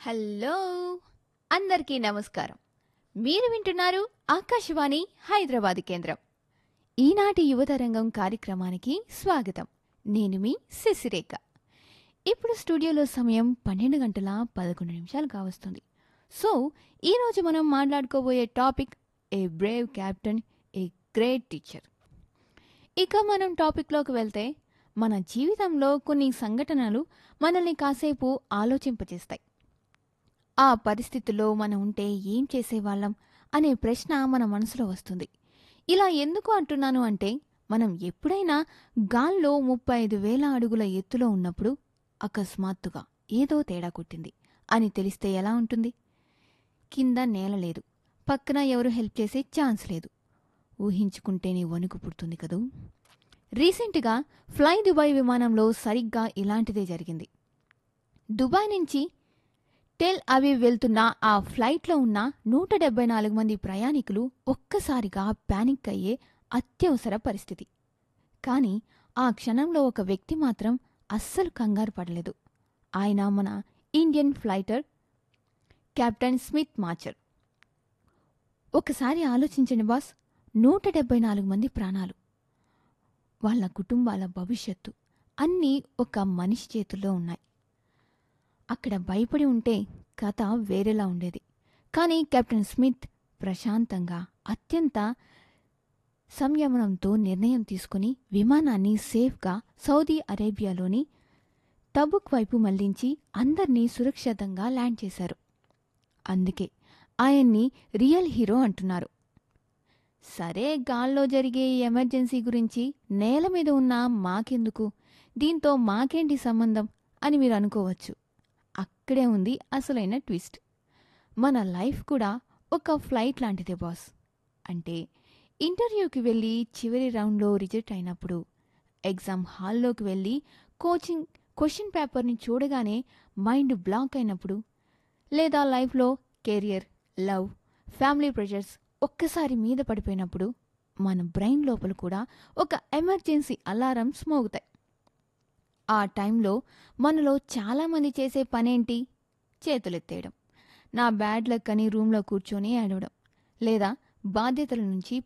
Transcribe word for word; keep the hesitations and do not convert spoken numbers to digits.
Hello అందరికీ నమస్కారం. మీరు వింటున్నారు ఆకాశవాణి హైదరాబాద్ కేంద్రం. ఈనాటి యువతరంగం కార్యక్రమానికి స్వాగతం. నేను మీ శశిరేఖ. ఇప్పుడు స్టూడియోలో సమయం పన్నెండు గంటల పదకొండు నిమిషాలు కావస్తుంది. సో ఈరోజు మనం మాట్లాడుకోబోయే topic A Brave captain, a great teacher. ఇక మనం టాపిక్లోకి వెళ్తే, మన జీవితంలో కొన్ని సంఘటనలు మనల్ని కాసేపు ఆలోచింపచేస్తాయి. ఆ పరిస్థితుల్లో మనం ఉంటే ఏం చేసేవాళ్ళం అనే ప్రశ్న మన మనసులో వస్తుంది. ఇలా ఎందుకు అంటున్నాను అంటే, మనం ఎప్పుడైనా గాల్లో ముప్పై ఐదు వేల అడుగుల ఎత్తులో ఉన్నప్పుడు అకస్మాత్తుగా ఏదో తేడా కొట్టింది అని తెలిస్తే ఎలా ఉంటుంది? కింద నేల లేదు, పక్కన ఎవరు హెల్ప్ చేసే ఛాన్స్ లేదు. ఊహించుకుంటేనే వణుకు పుడుతుంది కదూ. రీసెంట్గా ఫ్లై దుబాయ్ విమానంలో సరిగ్గా ఇలాంటిదే జరిగింది. దుబాయ్ నుంచి టెల్ అవీవ్ వెళ్తున్న ఆ ఫ్లైట్లో ఉన్న నూట డెబ్బై నాలుగు మంది ప్రయాణికులు ఒక్కసారిగా పానిక్ అయ్యే అత్యవసర పరిస్థితి. కానీ ఆ క్షణంలో ఒక వ్యక్తి మాత్రం అస్సలు కంగారు పడలేదు. ఆయన మన ఇండియన్ ఫ్లైటర్ కెప్టెన్ స్మిత్ మాచర్. ఒకసారి ఆలోచించండి బాస్, నూట డెబ్బై నాలుగు మంది ప్రాణాలు, వాళ్ళ కుటుంబాల భవిష్యత్తు అన్నీ ఒక మనిషి చేతుల్లో ఉన్నాయి. అక్కడ భయపడి ఉంటే కథ వేరేలా ఉండేది. కానీ కెప్టెన్ స్మిత్ ప్రశాంతంగా, అత్యంత సంయమనంతో నిర్ణయం తీసుకుని విమానాన్ని సేఫ్గా సౌదీ అరేబియాలోని తబుక్ వైపు మళ్లించి అందర్నీ సురక్షితంగా ల్యాండ్ చేశారు. అందుకే ఆయన్ని రియల్ హీరో అంటున్నారు. సరే, గాల్లో జరిగే ఈ ఎమర్జెన్సీ గురించి నేల మీద ఉన్న మాకెందుకు, దీంతో మాకేంటి సంబంధం అని మీరు అనుకోవచ్చు. అక్కడే ఉంది అసలైన ట్విస్ట్. మన లైఫ్ కూడా ఒక ఫ్లైట్ లాంటిదే బాస్. అంటే ఇంటర్వ్యూకి వెళ్ళి చివరి రౌండ్లో రిజెక్ట్ అయినప్పుడు, ఎగ్జామ్ హాల్లోకి వెళ్ళి కోచింగ్ క్వశ్చన్ పేపర్ని చూడగానే మైండ్ బ్లాక్ అయినప్పుడు, లేదా లైఫ్లో కెరియర్, లవ్, ఫ్యామిలీ ప్రెషర్స్ ఒక్కసారి మీద పడిపోయినప్పుడు మన బ్రెయిన్ లోపల కూడా ఒక ఎమర్జెన్సీ అలారమ్స్ మోగుతాయి. ఆ టైంలో మనలో చాలామంది చేసే పనేంటి? చేతులెత్తేయడం, నా బ్యాడ్ లక్ అని రూమ్లో కూర్చొని ఏడవడం, లేదా బాధ్యతల నుంచి